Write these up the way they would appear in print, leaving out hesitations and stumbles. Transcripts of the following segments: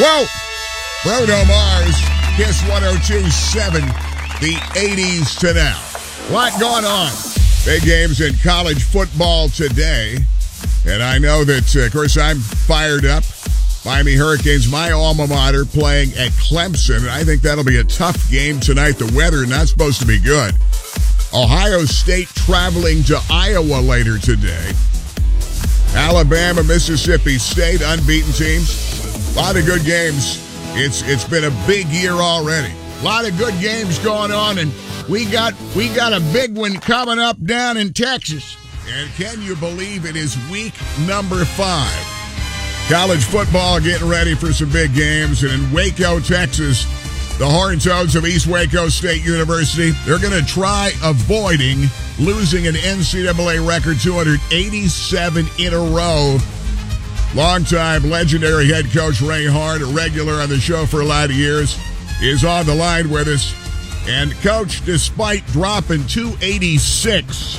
Whoa! Bruno Mars, Kiss 102.7, the 80s to now. Lot going on. Big games in college football today. And I know that, of course, I'm fired up. Miami Hurricanes, my alma mater, playing at Clemson. And I think that'll be a tough game tonight. The weather not supposed to be good. Ohio State traveling to Iowa later today. Alabama, Mississippi State, unbeaten teams. A lot of good games. It's been a big year already. A lot of good games going on, and we got a big one coming up down in Texas. And can you believe it is week number 5? College football getting ready for some big games. And in Waco, Texas, the Horned Toads of East Waco State University, they're going to try avoiding losing an NCAA record 287 in a row. Longtime legendary head coach Ray Hart, a regular on the show for a lot of years, is on the line with us. And, Coach, despite dropping 286,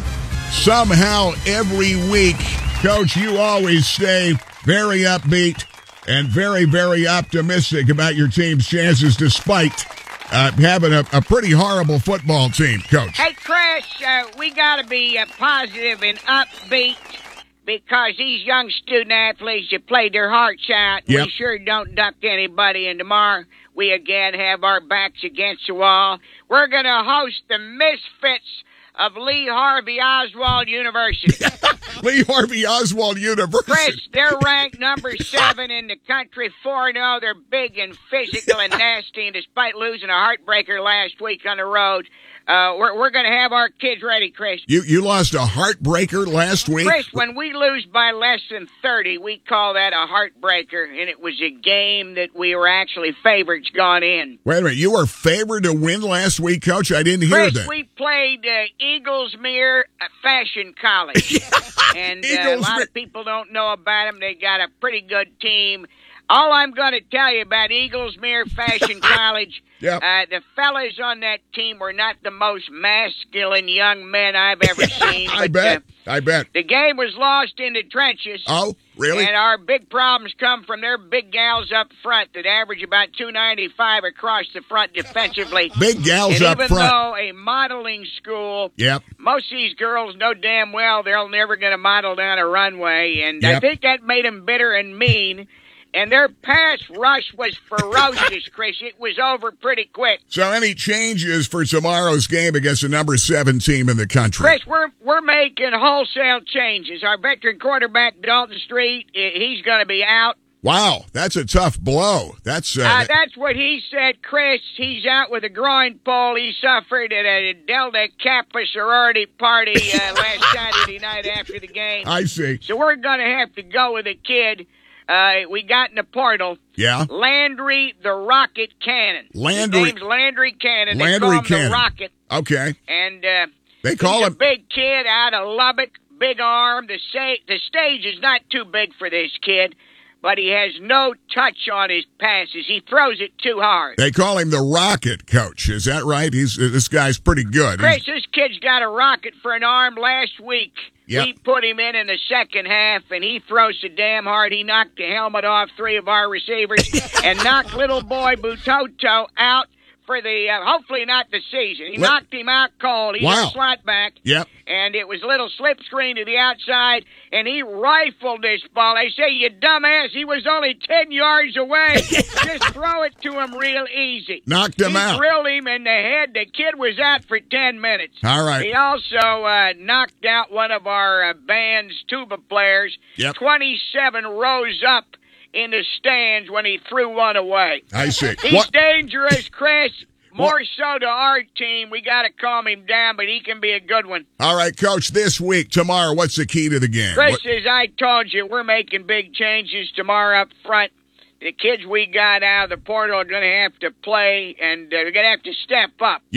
somehow every week, Coach, you always stay very upbeat and very, very optimistic about your team's chances despite having a pretty horrible football team, Coach. Hey, Chris, we got to be positive and upbeat because these young student athletes have played their hearts out. Yep. We sure don't duck anybody, and tomorrow we again have our backs against the wall. We're going to host the Misfits of Lee Harvey Oswald University. Lee Harvey Oswald University. Chris, they're ranked number 7 in the country, 4-0. They're big and physical and nasty, and despite losing a heartbreaker last week on the road, we're going to have our kids ready, Chris. You lost a heartbreaker last week? Chris, when we lose by less than 30, we call that a heartbreaker, and it was a game that we were actually favorites gone in. Wait a minute, you were favored to win last week, Coach? I didn't hear Chris, that. we played Eaglesmere Fashion College, and a lot of people don't know about them. They got a pretty good team. All I'm going to tell you about Eaglesmere Fashion College, yep. The fellas on that team were not the most masculine young men I've ever seen. I bet. The game was lost in the trenches. Oh, really? And our big problems come from their big gals up front that average about 295 across the front defensively. Big gals up front. Even though a modeling school, yep. Most of these girls know damn well they're never going to model down a runway. And yep. I think that made them bitter and mean. And their pass rush was ferocious, Chris. It was over pretty quick. So any changes for tomorrow's game against the number 7 team in the country? Chris, we're making wholesale changes. Our veteran quarterback, Dalton Street, he's going to be out. Wow, that's a tough blow. That's what he said, Chris. He's out with a groin pull he suffered at a Delta Kappa sorority party last Saturday night after the game. I see. So we're going to have to go with a kid. We got in the portal. Yeah. Landry the Rocket Cannon. Landry. His name's Landry Cannon. Landry they call him Cannon. The Rocket. Okay. And they call he's him a big kid out of Lubbock, big arm. The stage is not too big for this kid, but he has no touch on his passes. He throws it too hard. They call him the Rocket, Coach. Is that right? This guy's pretty good. Chris, this kid's got a rocket for an arm. Last week, yep. We put him in the second half, and he throws so damn hard he knocked the helmet off 3 of our receivers and knocked little boy Butoto out for the, hopefully not the season. He knocked him out cold. He's a slot back. Yep. And it was a little slip screen to the outside, and he rifled this ball. They say, you dumbass, he was only 10 yards away. Just throw it to him real easy. Knocked him out. He drilled him in the head. The kid was out for 10 minutes. All right. He also knocked out one of our band's tuba players. Yep. 27 rows up in the stands when he threw one away. I see. He's dangerous, Chris. More so to our team. We got to calm him down, but he can be a good one. All right, Coach, this week, tomorrow, what's the key to the game? Chris, as I told you, we're making big changes tomorrow up front. The kids we got out of the portal are going to have to play, and they're going to have to step up.